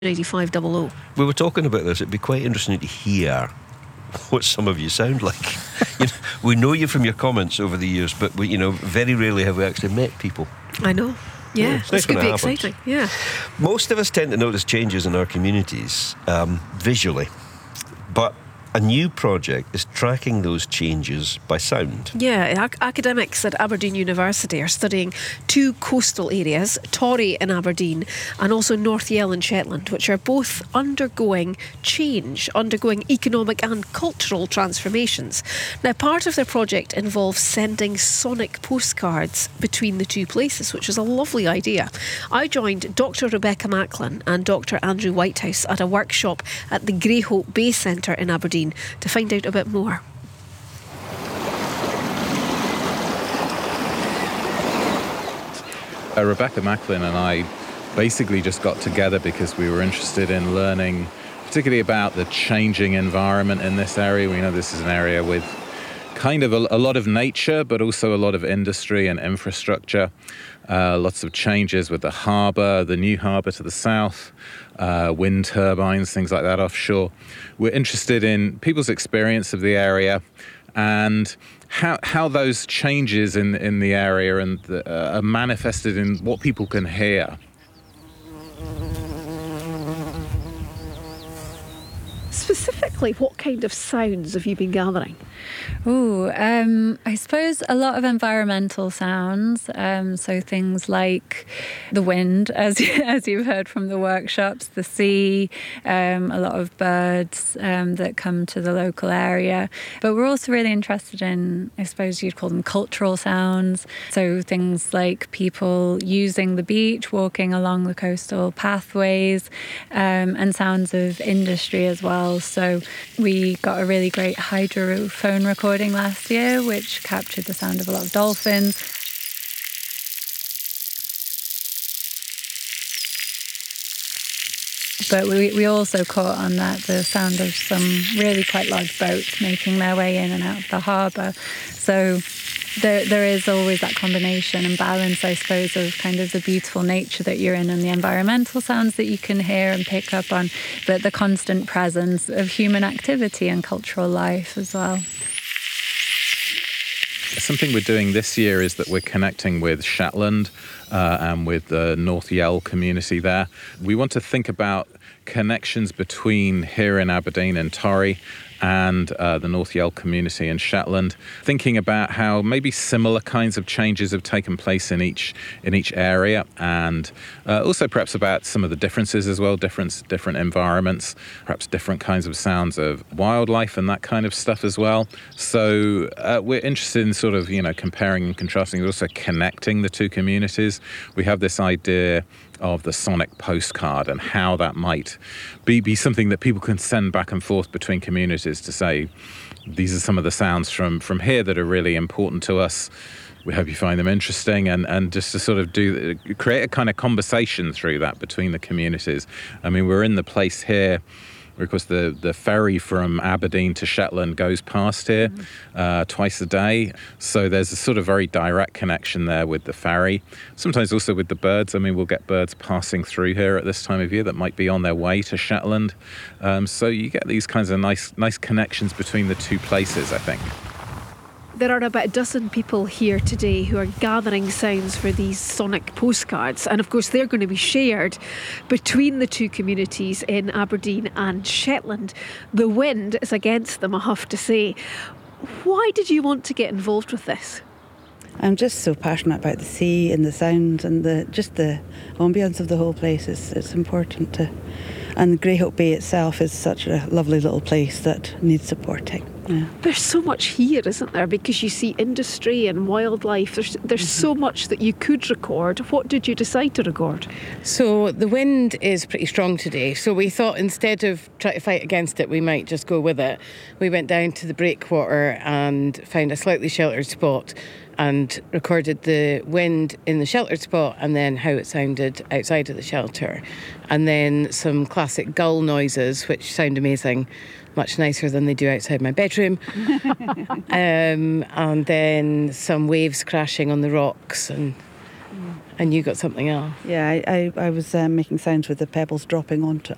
9500. We were talking about this. It'd be quite interesting to hear what some of you sound like. We know you from your comments over the years, but we, very rarely have we actually met people. I know. Yeah, it's nice this could when be it happens. exciting. Yeah. Most of us tend to notice changes in our communities visually, but a new project is tracking those changes by sound. Yeah, academics at Aberdeen University are studying two coastal areas, Torry in Aberdeen and also North Yell in Shetland, which are both undergoing change, undergoing economic and cultural transformations. Now, part of their project involves sending sonic postcards between the two places, which is a lovely idea. I joined Dr. Rebecca Macklin and Dr. Andrew Whitehouse at a workshop at the Greyhope Bay Centre in Aberdeen to find out a bit more. Rebecca Macklin and I basically just got together because we were interested in learning particularly about the changing environment in this area. We know this is an area with kind of a lot of nature, but also a lot of industry and infrastructure. Lots of changes with the harbour, the new harbour to the south, wind turbines, things like that offshore. We're interested in people's experience of the area and how those changes in the area are manifested in what people can hear. Specifically, what kind of sounds have you been gathering? I suppose a lot of environmental sounds. So things like the wind, as you've heard from the workshops, the sea, a lot of birds that come to the local area. But we're also really interested in, I suppose you'd call them cultural sounds. So things like people using the beach, walking along the coastal pathways, and sounds of industry as well. So we got a really great hydrophone recording last year, which captured the sound of a lot of dolphins. But we also caught on the sound of some really quite large boats making their way in and out of the harbour. So there is always that combination and balance, I suppose, of kind of the beautiful nature that you're in and the environmental sounds that you can hear and pick up on, but the constant presence of human activity and cultural life as well. Something we're doing this year is that we're connecting with Shetland and with the North Yell community there. We want to think about connections between here in Aberdeen and Torry and the North Yell community in Shetland, thinking about how maybe similar kinds of changes have taken place in each area, and also perhaps about some of the differences as well, different environments, perhaps different kinds of sounds of wildlife and that kind of stuff as well. So we're interested in sort of, comparing and contrasting, but also connecting the two communities. We have this idea of the sonic postcard and how that might be something that people can send back and forth between communities to say, these are some of the sounds from here that are really important to us. We hope you find them interesting, and just to sort of create a kind of conversation through that between the communities. I mean, we're in the place here. Of course, the ferry from Aberdeen to Shetland goes past here twice a day. So there's a sort of very direct connection there with the ferry. Sometimes also with the birds. I mean, we'll get birds passing through here at this time of year that might be on their way to Shetland. So you get these kinds of nice connections between the two places, I think. There are about a dozen people here today who are gathering sounds for these sonic postcards, and of course they're going to be shared between the two communities in Aberdeen and Shetland. The wind is against them, I have to say. Why did you want to get involved with this? I'm just so passionate about the sea and the sounds and the ambience of the whole place. It's important to, and Greyhope Bay itself is such a lovely little place that needs supporting. Yeah. There's so much here, isn't there? Because you see industry and wildlife. There's so much that you could record. What did you decide to record? So the wind is pretty strong today. So we thought instead of trying to fight against it, we might just go with it. We went down to the breakwater and found a slightly sheltered spot and recorded the wind in the sheltered spot and then how it sounded outside of the shelter. And then some classic gull noises, which sound amazing, much nicer than they do outside my bedroom. And then some waves crashing on the rocks, and you got something else. Yeah, I was making sounds with the pebbles dropping onto